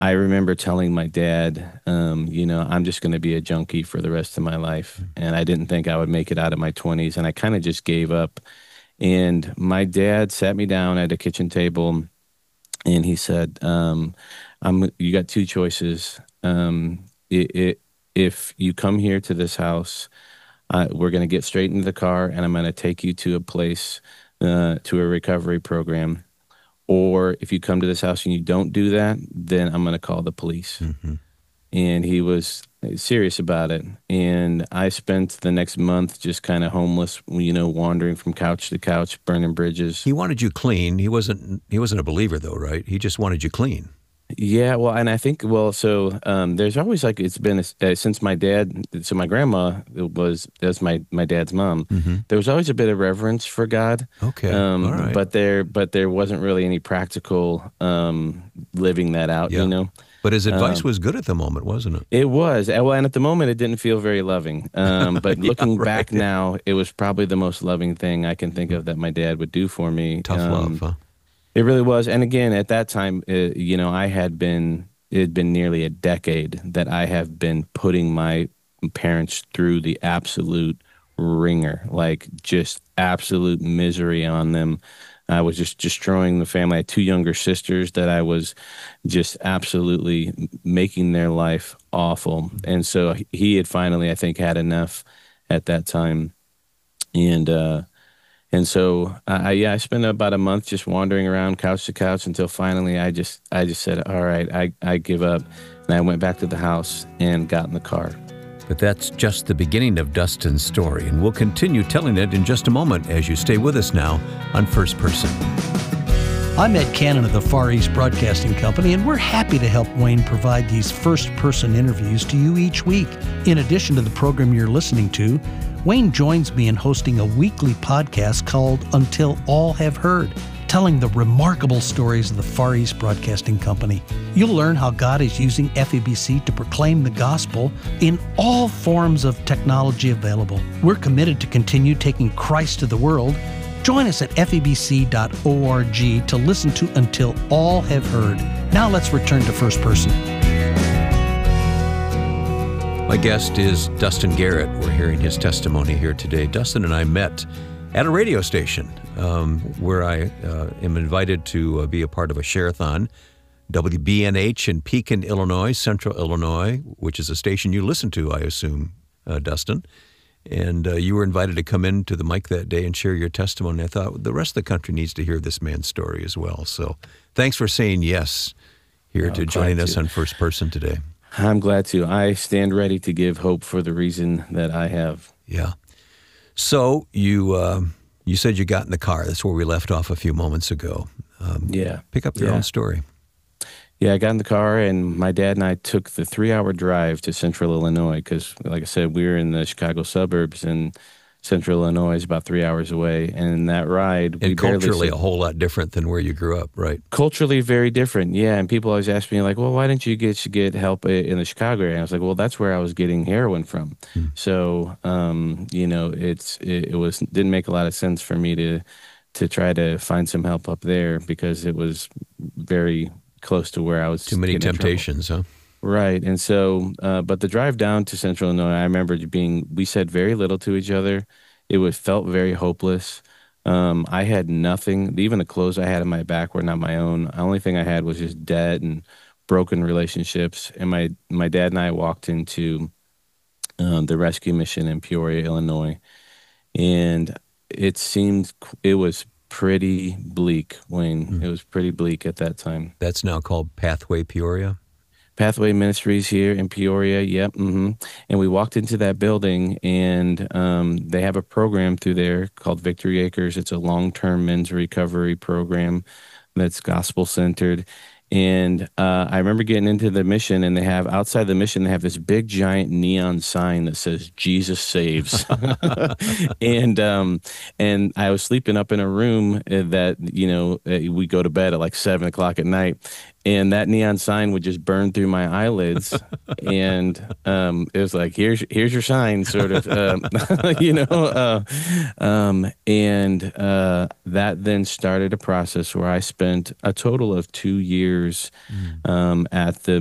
I remember telling my dad, I'm just going to be a junkie for the rest of my life. And I didn't think I would make it out of my 20s. And I kind of just gave up. And my dad sat me down at a kitchen table and he said, you got two choices. If you come here to this house, we're going to get straight into the car and I'm going to take you to a place, to a recovery program. Or if you come to this house and you don't do that, then I'm going to call the police. Mm-hmm. And he was serious about it. And I spent the next month just kind of homeless, wandering from couch to couch, burning bridges. He wanted you clean. He wasn't a believer, though, right? He just wanted you clean. Yeah, well, and I think, there's always it's been since my dad, so my grandma that's my dad's mom. Mm-hmm. There was always a bit of reverence for God. Okay, all right. But there wasn't really any practical living that out, Yeah. But his advice was good at the moment, wasn't it? It was. Well, and at the moment, it didn't feel very loving. But looking back now, it was probably the most loving thing I can think of that my dad would do for me. Tough love, huh? It really was. And again, at that time, it had been nearly a decade that I have been putting my parents through the absolute ringer, like just absolute misery on them. I was just destroying the family. I had two younger sisters that I was just absolutely making their life awful. And so he had finally, I think, had enough at that time. And so I spent about a month just wandering around couch to couch until finally I just said, all right, I give up. And I went back to the house and got in the car. But that's just the beginning of Dustin's story, and we'll continue telling it in just a moment as you stay with us now on First Person. I'm Ed Cannon of the Far East Broadcasting Company, and we're happy to help Wayne provide these first-person interviews to you each week. In addition to the program you're listening to, Wayne joins me in hosting a weekly podcast called Until All Have Heard, telling the remarkable stories of the Far East Broadcasting Company. You'll learn how God is using FEBC to proclaim the gospel in all forms of technology available. We're committed to continue taking Christ to the world. Join us at febc.org to listen to Until All Have Heard. Now let's return to First Person. My guest is Dustin Garrett. We're hearing his testimony here today. Dustin and I met at a radio station where I am invited to be a part of a share-a-thon, WBNH in Pekin, Illinois, Central Illinois, which is a station you listen to, I assume, Dustin. And you were invited to come into the mic that day and share your testimony. I thought the rest of the country needs to hear this man's story as well. So thanks for saying yes here to joining us on First Person today. I'm glad to. I stand ready to give hope for the reason that I have. Yeah. So you said you got in the car. That's where we left off a few moments ago. Pick up your own story. Yeah, I got in the car, and my dad and I took the 3-hour drive to Central Illinois because, like I said, we were in the Chicago suburbs, and Central Illinois is about 3 hours away. And that ride, and culturally a whole lot different than where you grew up, right? Culturally very different, yeah. And people always ask me, like, well, why didn't you get help in the Chicago area? And I was like, well, that's where I was getting heroin from. So, it didn't make a lot of sense for me to try to find some help up there because it was very close to where I was. Too many temptations, huh? Right. And so, but the drive down to Central Illinois, I remember we said very little to each other. It felt very hopeless. I had nothing. Even the clothes I had on my back were not my own. The only thing I had was just debt and broken relationships. And my dad and I walked into the rescue mission in Peoria, Illinois. And it was pretty bleak, Wayne. It was pretty bleak at that time. That's now called Pathway Peoria? Pathway Ministries here in Peoria, yep. And we walked into that building, and they have a program through there called Victory Acres. It's a long-term men's recovery program that's gospel-centered. And I remember getting into the mission, and outside the mission, they have this big, giant neon sign that says, Jesus saves. And I was sleeping up in a room that, we go to bed at like 7 o'clock at night. and that neon sign would just burn through my eyelids, and it was like, here's your sign, sort of, and that then started a process where I spent a total of 2 years at the